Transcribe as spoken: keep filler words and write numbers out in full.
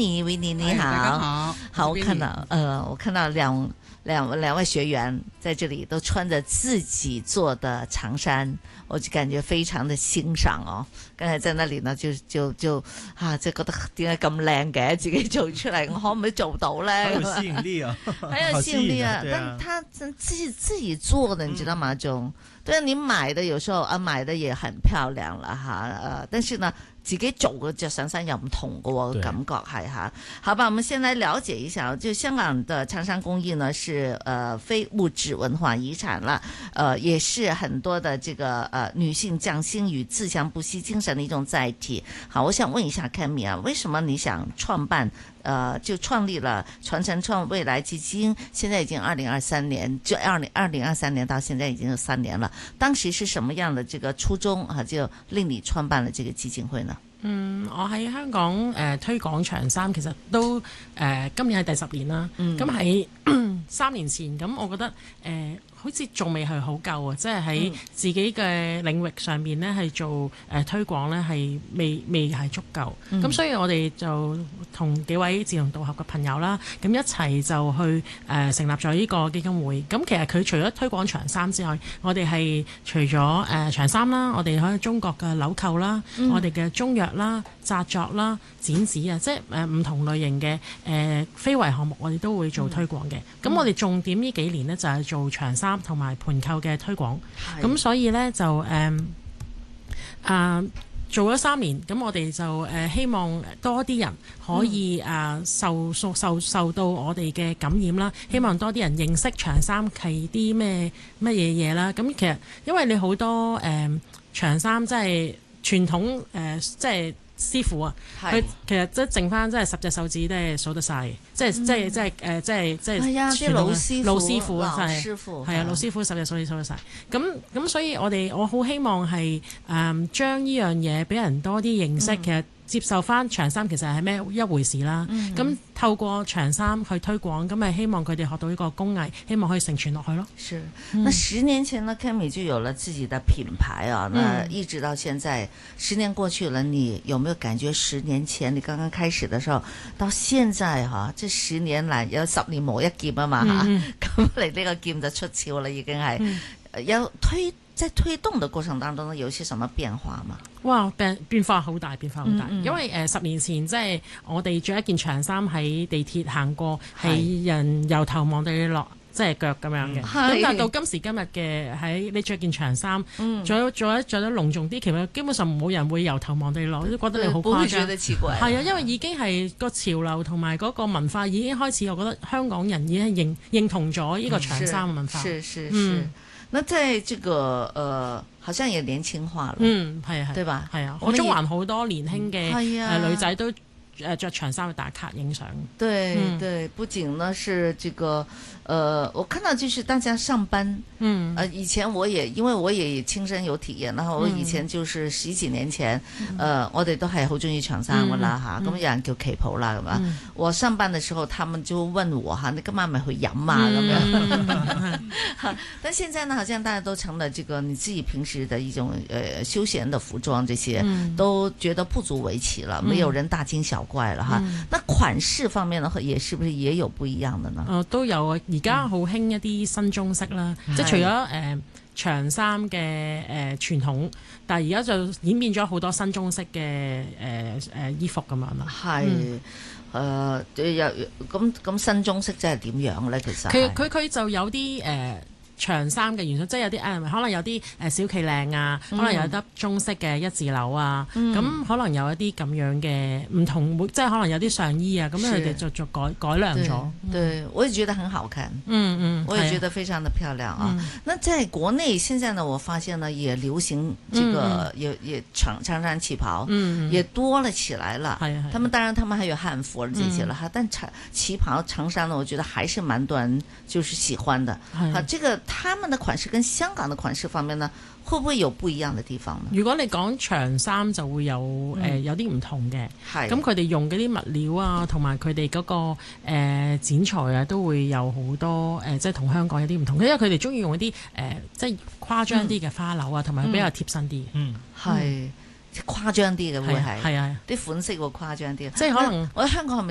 尼，維尼你好， 大家好， 好，我看到，呃，我看到兩兩兩位學員在這裡都穿着自己做的長衫，我就感覺非常的欣賞哦。剛才在那裡呢，就就就啊，就覺得點解咁靚嘅，自己做出嚟，我可唔可以做到呢？ 很有吸引力啊， 很有吸引力啊！ 啊但他自己自己做的，你知道嗎？就、嗯、對啊，你買的有時候啊，買的也很漂亮了哈，呃，但是呢。自己做嘅着上衫又唔同嘅喎，感覺係嚇。好吧，我們先來了解一下，就香港的長衫工藝呢，是呃非物質文化遺產啦，呃，也是很多的這個呃女性匠心與自強不息精神的一種載體。好，我想問一下 Cammy 啊，為什麼你想創辦呃就創立了傳承創未來基金？現在已經二零二三年，就二零二零二三年到現在已經有三年了。當時是什麼樣的這個初衷啊，就令你創辦了這個基金會呢？ 嗯，我喺香港誒、呃、推廣長衫，其實都誒、呃、今年係第十年啦。咁喺、嗯、三年前，咁我覺得誒、呃、好似仲未係好夠啊，即係喺自己嘅領域上面咧，係做誒、呃、推廣咧，係未未係足夠。咁、嗯、所以我哋就同幾位志同道合嘅朋友啦，咁一齊就去誒、呃、成立咗呢個基金會。咁其實佢除咗推廣長衫之外，我哋係除咗誒、呃、長衫啦，我哋喺中國嘅紐扣啦，嗯、我哋嘅中藥啦、紮作啦、剪紙啊，即係誒唔同類型嘅誒、呃、非遺項目，我哋都會做推廣嘅。咁、嗯、我哋重點呢幾年呢，就係、是、做長衫同埋盤扣嘅推廣。咁所以呢，就誒啊、呃呃、做咗三年，咁我哋就誒、呃、希望多啲人可以啊、呃、受受受受到我哋嘅感染啦。希望多啲人認識長衫係啲咩乜嘢嘢啦。咁其實因為你好多誒、呃、長衫即係。傳統誒、呃、即係師傅啊，佢其實即係剩翻即係十隻手指都係數得晒嘅，即係、嗯、即係即係誒即係即係係啊啲老師傅老師傅啊， 老師傅係啊老師傅十隻手指數得晒。咁咁所以我哋我好希望係誒、呃、將呢樣嘢俾人多啲認識，嗯、其實。接受翻長衫其實係咩一回事啦，咁、嗯、透過長衫去推廣，咁咪希望佢哋學到呢個工藝，希望可以承傳落去咯。 是，那十年前呢 Cammy 就有了自己的品牌啊，嗯、那一直到現在，十年過去了，你有沒有感覺十年前你剛剛開始的時候，到現在哈、啊，這十年來有十年磨一劍啊嘛嚇，咁你呢個劍就出鞘啦，已經係、嗯、有推。在推動的過程當中，有些什麼變化嗎？ 哇，變變化好大，變化好大。嗯嗯因為誒、呃、十年前即係我哋着一件長衫喺地鐵行過，係人由頭望到落，即係腳咁樣嘅。咁但到今時今日嘅喺你着件長衫，着咗着得隆重啲，其實基本上冇人會由頭望到落，都覺得你好誇張。不會覺得奇怪。係啊，因為已經係個潮流同埋嗰個文化已經開始，我覺得香港人已經認認同咗呢個長衫嘅文化。 是是是。嗯那在這個呃，好像也年輕化了， 嗯，係啊， 對吧？ 係啊，我中環好多年輕嘅誒女仔都誒著長衫去打卡影相。對、嗯、對，不僅呢是這個，呃，我看到就是大家上班，嗯，呃，以前我也因為我也親身有體驗，然後我以前就是十幾年前，嗯、呃，我哋都係好中意長衫噶啦吓，咁、嗯、有人叫旗袍啦咁啊。嗯、我上班的時候，他們就問我哈，你今晚咪去飲啊咁樣。嗯、但現在呢，好像大家都成了這個你自己平時的一種呃休閒的服裝，這些、嗯、都覺得不足為奇了，沒有人大驚小怪了哈。嗯、那款式方面呢，也是不是也有不一樣的呢？ 呃、都有啊。而家好興一啲新中式啦，嗯、即係除咗誒、呃、長衫嘅誒傳統，但係而家就演變咗好多新中式嘅誒誒衣服咁樣啦。係誒有咁咁新中式即係點樣咧？其實佢佢佢就有啲誒。呃長衫嘅元素，即係有啲誒，可能有啲誒小旗領啊，嗯、可能有得中式嘅一字紐啊，咁、嗯、可能有一啲咁樣嘅唔同，即係可能有啲上衣啊，咁佢哋就就改改良咗。 對，我也覺得很好看。 嗯嗯， 我也覺得非常的漂亮啊。嗯、那在國內，現在呢，我發現呢，也流行這個，嗯、也也長長衫旗袍，嗯、也多了起來了。係啊係。他們當然，他們還有漢服這些了哈，嗯、但長旗袍長衫呢，我覺得還是蠻多人就是喜歡的。係啊，這個。他們的款式跟香港的款式方面呢，會不會有不一樣的地方呢？ 如果你講長衫就會有誒、嗯呃、有啲唔同嘅，係咁佢哋用嗰啲物料啊，同埋佢哋嗰個誒、呃、剪裁啊，都會有好多誒、呃，即係同香港有啲唔同。因為佢哋中意用一啲誒、呃、即係誇張啲嘅花紐啊，同埋、嗯、比較貼身啲。嗯，係。誇張啲嘅會係，係啊，啲款式會誇張啲，即係可能我喺香港係咪